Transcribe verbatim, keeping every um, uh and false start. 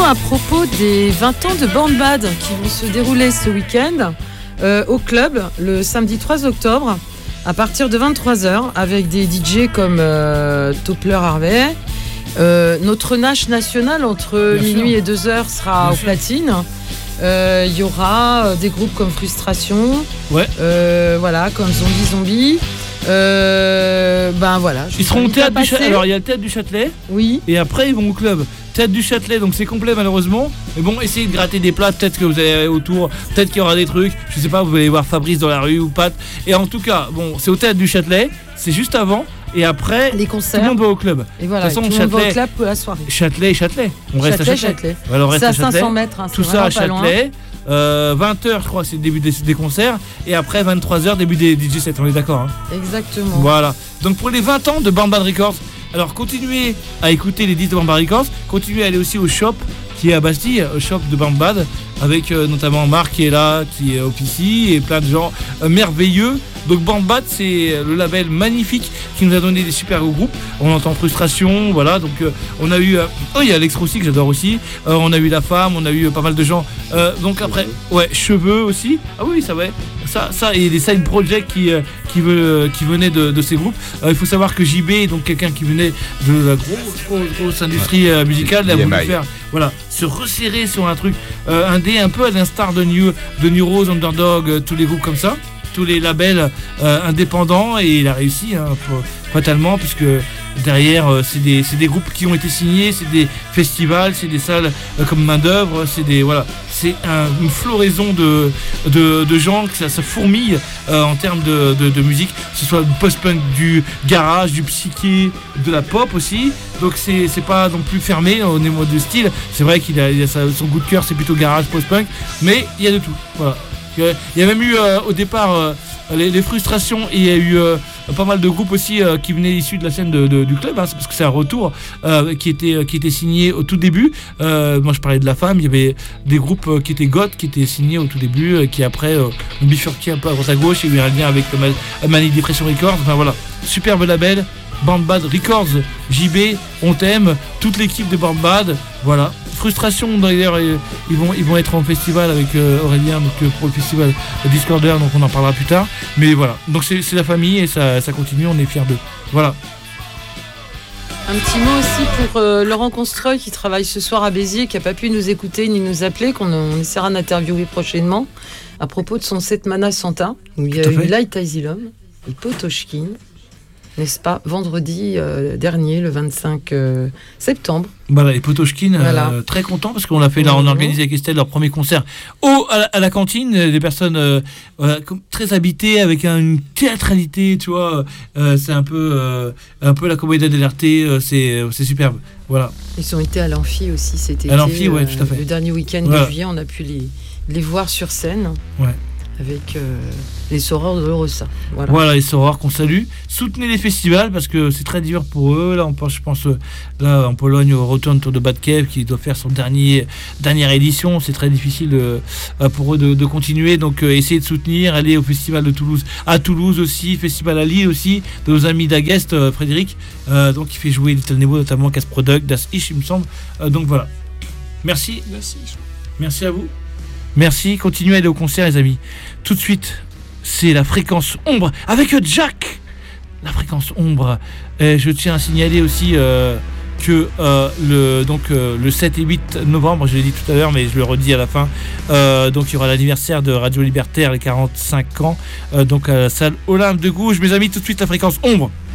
à propos des vingt ans de Born Bad qui vont se dérouler ce week-end euh, au club le samedi trois octobre à partir de vingt-trois heures avec des D J comme euh, Toppler Harvey. Euh, notre Nash national entre Bien minuit sûr. et deux heures sera Bien au sûr. platine. Il euh, y aura des groupes comme Frustration, ouais. euh, voilà, comme Zombie Zombie. Euh, ben voilà. Ils seront au théâtre du Châtelet. Alors il y a le théâtre du Châtelet. Oui. Et après ils vont au club. Théâtre du Châtelet, donc c'est complet malheureusement. Mais bon, essayez de gratter des plats. Peut-être que vous allez autour. Peut-être qu'il y aura des trucs. Je sais pas. Vous allez voir Fabrice dans la rue ou Pat. Et en tout cas, bon, c'est au théâtre du Châtelet. C'est juste avant. Et après, les concerts. Tout le monde va au club. Et voilà. De toute façon, tout le monde va au club pour la soirée. Châtelet et Châtelet. On Châtelet, reste à Châtelet. Châtelet. Voilà, on reste c'est à, à Châtelet. cinq cents mètres. Hein, tout ça à Châtelet. Euh, vingt heures je crois c'est le début des, des concerts et après vingt-trois heures début des D J sets, on est d'accord hein. Exactement. Voilà, donc pour les vingt ans de Born Bad Records, alors continuez à écouter les disques de Born Bad Records, continuez à aller aussi au shop qui est à Bastille, au shop de Born Bad avec euh, notamment Marc qui est là, qui est au P C et plein de gens euh, merveilleux. Donc Born Bad c'est le label magnifique qui nous a donné des super gros groupes. On entend Frustration, voilà, donc euh, on a eu euh, oh il y a Alex Rossi que j'adore aussi, euh, on a eu La Femme, on a eu euh, pas mal de gens euh, donc après ouais Cheveux aussi, ah oui ça ouais ça ça et des side projects qui euh, qui veut qui venaient de, de ces groupes. Euh, il faut savoir que J B est donc quelqu'un qui venait de la grosse grosse, grosse industrie euh, musicale, il a voulu faire voilà se resserrer sur un truc euh, indé un peu à l'instar de New de New Rose, Underdog, euh, tous les groupes comme ça, tous les labels euh, indépendants, et il a réussi hein, fatalement puisque derrière euh, c'est des c'est des groupes qui ont été signés, c'est des festivals, c'est des salles euh, comme main d'œuvre, c'est des voilà c'est un, une floraison de de, de gens que ça, ça fourmille euh, en termes de, de, de musique, que ce soit du post-punk, du garage, du psyché, de la pop aussi. Donc c'est c'est pas non plus fermé au niveau de style. C'est vrai qu'il a, il a sa, son goût de cœur, c'est plutôt garage, post-punk, mais il y a de tout. Voilà. Il y a même eu euh, au départ euh, les, les Frustrations, et il y a eu euh, pas mal de groupes aussi euh, qui venaient issus de la scène de, de, du club, hein, parce que c'est un retour euh, qui était euh, qui était signé au tout début. Euh, moi je parlais de La Femme, il y avait des groupes euh, qui étaient goth qui étaient signés au tout début, euh, qui après euh, ont bifurqué un peu à droite à gauche, il y a eu un lien avec le Man- Manic Depression Records. Enfin voilà, superbe label. Born Bad Records, J B, on t'aime, toute l'équipe de Born Bad, voilà. Frustration d'ailleurs, ils vont, ils vont être en festival avec euh, Aurélien, donc euh, pour le festival Discorder, donc on en parlera plus tard. Mais voilà, donc c'est, c'est la famille et ça, ça continue, on est fiers d'eux. Voilà. Un petit mot aussi pour euh, Laurent Constreuil qui travaille ce soir à Béziers, qui n'a pas pu nous écouter ni nous appeler, qu'on on essaiera d'interviewer prochainement à propos de son set Mana Santa, où il y a eu Light Asylum et Potoshkin. N'est-ce pas, vendredi euh, dernier, le vingt-cinq euh, septembre. Voilà, et Potoshkin, voilà. euh, très content parce qu'on a fait, là, on a organisé avec Estelle leur premier concert au, à, la, à la cantine, des personnes euh, euh, très habitées avec un, une théâtralité, tu vois, euh, c'est un peu, euh, un peu la comédie dell'arte, euh, c'est, c'est superbe, voilà. Ils ont été à l'Amphi aussi, c'était à l'Amphi, ouais, tout à fait. Le dernier week-end voilà. de juillet, on a pu les, les voir sur scène. Ouais. Avec euh, les Sorors de Lorosa. Voilà. voilà, les Sorors qu'on salue. Soutenez les festivals parce que c'est très dur pour eux. Là, on pense, je pense, là en Pologne, au Return Tour de Bad Cave qui doit faire son dernier dernière édition. C'est très difficile euh, pour eux de, de continuer. Donc, euh, essayez de soutenir. Allez au festival de Toulouse, à Toulouse aussi, festival à Lille aussi, de nos amis d'Aguest, euh, Frédéric. Euh, donc, il fait jouer Little Nemo, notamment Casse Product, Das Ish, il me semble. Euh, donc voilà. Merci. Merci. Merci à vous. Merci, continuez à aller au concert les amis. Tout de suite, c'est la fréquence ombre avec Jack. La fréquence ombre. Et je tiens à signaler aussi euh, que euh, le, donc, euh, le sept et huit novembre, je l'ai dit tout à l'heure mais je le redis à la fin, euh, donc il y aura l'anniversaire de Radio Libertaire, les quarante-cinq ans, euh, donc à la salle Olympe de Gouges. Mes amis, tout de suite la fréquence ombre.